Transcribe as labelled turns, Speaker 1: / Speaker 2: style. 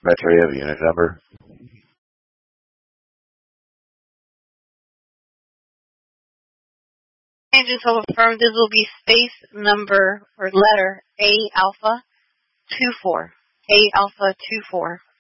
Speaker 1: Metro, you have a unit number?
Speaker 2: And just to confirm, this will be space number or letter A Alpha 24. A Alpha 24.